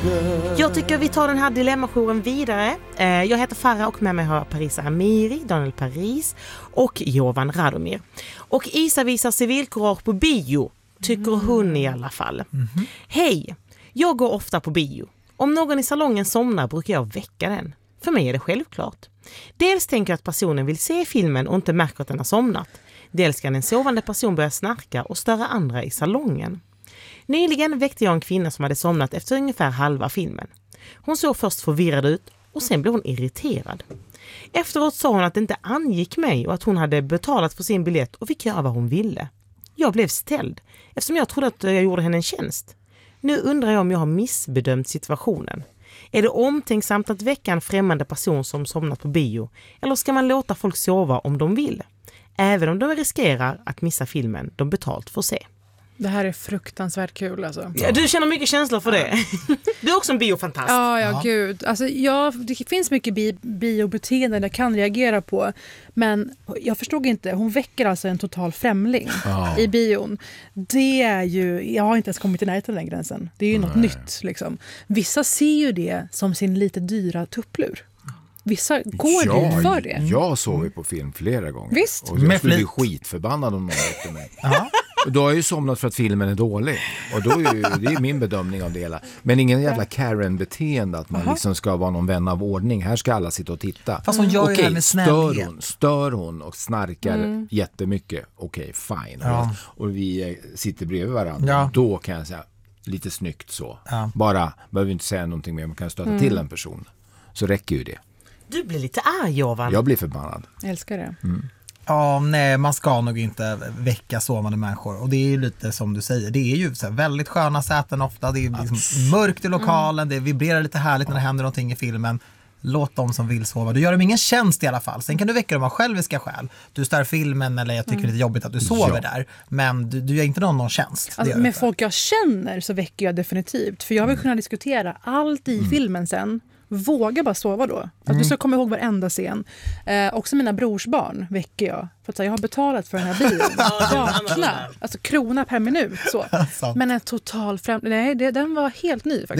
Jag tycker vi tar den här dilemmajouren vidare. Jag heter Farah och med mig har Parisa Amiri, Daniel Paris och Jovan Radomir. Och Isa visar civilkurage på bio, tycker hon i alla fall. Hej, jag går ofta på bio. Om någon i salongen somnar brukar jag väcka den. För mig är det självklart. Dels tänker jag att personen vill se filmen och inte märker att den har somnat. Dels kan en sovande person börja snarka och störa andra i salongen. Nyligen väckte jag en kvinna som hade somnat efter ungefär halva filmen. Hon såg först förvirrad ut och sen blev hon irriterad. Efteråt sa hon att det inte angick mig och att hon hade betalat för sin biljett och fick göra vad hon ville. Jag blev ställd eftersom jag trodde att jag gjorde henne en tjänst. Nu undrar jag om jag har missbedömt situationen. Är det omtänksamt att väcka en främmande person som somnat på bio? Eller ska man låta folk sova om de vill? Även om de riskerar att missa filmen de betalt för att se. Det här är fruktansvärt kul alltså. Ja, du känner mycket känslor för det. Du är också en biofantast. Ja, gud. Alltså, det finns mycket biobeteenden jag kan reagera på. Men jag förstod inte. Hon väcker alltså en total främling i bion. Det är ju... Jag har inte ens kommit till närheten den gränsen. Det är ju något nytt liksom. Vissa ser ju det som sin lite dyra tupplur. Vissa går dit för det. Jag såg ju på film flera gånger. Visst. Och jag skulle bli skitförbannad om någon väckte mig. Och då har jag ju somnat för att filmen är dålig. Och då är ju, det är min bedömning av det hela. Men ingen jävla Karen-beteende att man liksom ska vara någon vän av ordning. Här ska alla sitta och titta. Fast hon gör ju det här med snällhet. Stör hon och snarkar jättemycket. Okej, fine. Och vi sitter bredvid varandra. Då kan jag säga lite snyggt så. Bara, behöver inte säga någonting mer. Man kan stöta till en person. Så räcker ju det. Du blir lite arg, Jovan. Jag blir förbannad. Jag älskar det. Ja, nej, man ska nog inte väcka sovande människor. Och det är ju lite som du säger. Det är ju så här väldigt sköna säten ofta. Det är liksom mörkt i lokalen. Det vibrerar lite härligt när det händer någonting i filmen. Låt dem som vill sova. Du gör dem ingen tjänst i alla fall. Sen kan du väcka dem av själviska skäl. Du stör filmen eller jag tycker det är lite jobbigt att du sover där. Men du gör inte någon tjänst. Alltså, med folk jag känner så väcker jag definitivt. För jag vill kunna diskutera allt i filmen sen. Våga bara sova då. Att du ska komma ihåg varenda scen. Också mina brorsbarn väcker jag. För att jag har betalat för den här bilen. Vakna. Alltså krona per minut. Så. Men en total Nej, den var helt ny faktiskt. Det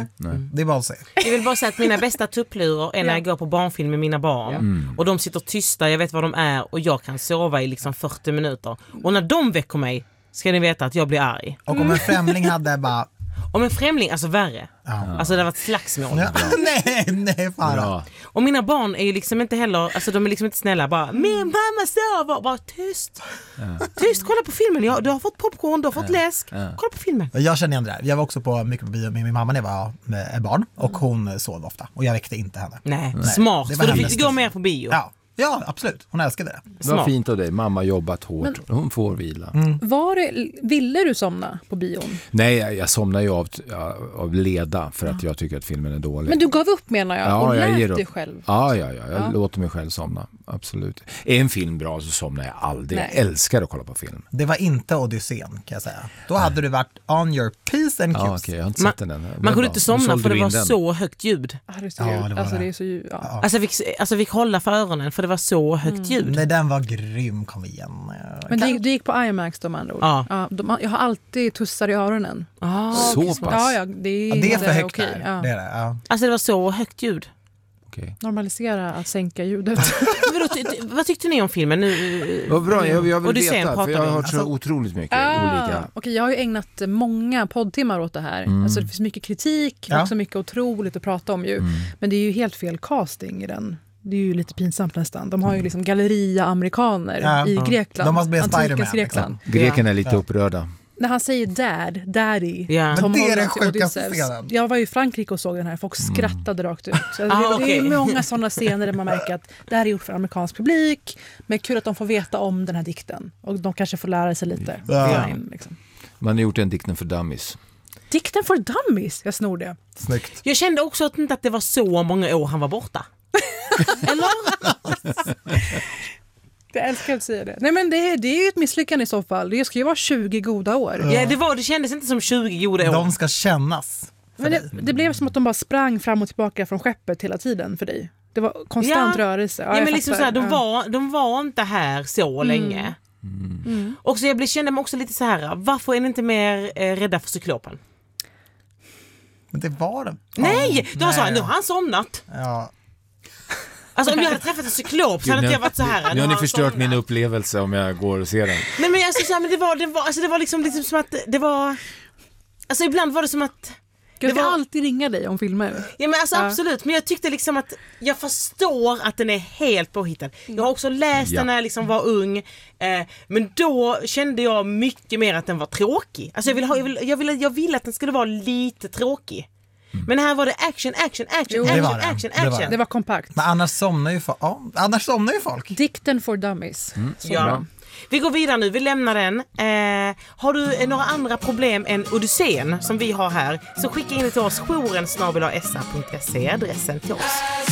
är bara att säga. Jag vill bara säga att mina bästa tupplurar är när jag går på barnfilm med mina barn. Och de sitter tysta, jag vet vad de är. Och jag kan sova i liksom 40 minuter. Och när de väcker mig ska ni veta att jag blir arg. Och om en främling hade bara... Om en främling, alltså värre. Alltså det har varit slagsmål. Nej, fara. Och mina barn är ju liksom inte heller, alltså de är liksom inte snälla. Bara, min mamma sover. Bara tyst. Tyst, kolla på filmen. Du har fått popcorn, du har fått läsk. Kolla på filmen. Jag känner igen det där. Jag var också på mycket på bio med min mamma när jag var med barn. Och hon sov ofta. Och jag väckte inte henne. Nej. Smart. För du fick gå mer på bio. Ja, absolut. Hon älskade det. Det var fint av dig. Mamma jobbat hårt. Hon får vila. Ville du somna på bion? Nej, jag somnar ju av leda för att jag tycker att filmen är dålig. Men du gav upp menar jag och lät dig själv. Ja. Jag låter mig själv somna. Absolut. Är en film bra så somnar jag aldrig. Jag älskar att kolla på film. Det var inte Odyssén kan jag säga. Då hade du varit on your peace and cues. Okej, jag har inte sett den än. Man kunde inte somna för det var så högt ljud. Det är så ljud. Alltså det är så ljud. Alltså vi fick hålla för öronen för det var så högt ljud. Nej, den var grym, kom igen. Men det gick på IMAX de andra ord. Jag har alltid tussar i öronen. Så pass? Ja, det är för högt okej. där. Det är det, Alltså det var så högt ljud. Okay. Normalisera att sänka ljudet. Vad tyckte ni om filmen nu? Vad bra, jag vill veta för jag har hört så alltså, otroligt mycket olika. Okej, jag har ju ägnat många poddtimmar åt det här. Alltså det finns mycket kritik, också mycket otroligt att prata om ju. Men det är ju helt fel casting i den. Det är ju lite pinsamt nästan. De har ju liksom galleria-amerikaner i Grekland. De måste bli Spiderman. Grekland. Grekerna är lite upprörda. När han säger daddy. Men det är den sjukaste scenen. Jag var ju i Frankrike och såg den här. Folk skrattade rakt ut. Så det är många sådana scener där man märker att det här är gjort för amerikansk publik. Men kul att de får veta om den här dikten. Och de kanske får lära sig lite. Liksom. Man har gjort en dikten för dummies. Dikten för dummies? Jag snor det. Snyggt. Jag kände också att det var så många år han var borta. Eller? Jag älskar att säga det. Nej, men det är ju ett misslyckande i så fall. Det ska ju vara 20 goda år. Ja, det kändes inte som 20 goda år. De ska kännas. Men det blev som att de bara sprang fram och tillbaka från skeppet hela tiden för dig. Det var konstant rörelse. Ja, men liksom så här, de var inte här så länge. Och så jag kände mig också lite så här, varför är ni inte mer rädda för cyklopen? Men det var den. Nej, du har så här, nu har han somnat. Ja. Alltså om jag hade träffat en cyklop så hade inte jag varit så här. Nu har ni förstört min upplevelse om jag går och ser den. Nej men alltså så här, men det var liksom som att det var... Alltså ibland var det som att... Jag ska alltid ringa dig om filmer. Ja men alltså absolut, men jag tyckte liksom att jag förstår att den är helt påhittad. Jag har också läst den när jag liksom var ung, men då kände jag mycket mer att den var tråkig. Alltså jag ville att den skulle vara lite tråkig. Men här var det action. Det var kompakt. Men annars somnar ju folk. Dikten for dummies. Ja. Vi går vidare nu, vi lämnar den. Har du några andra problem än Odysseen som vi har här, så skicka in det till oss, jouren@sa.se, adressen till oss.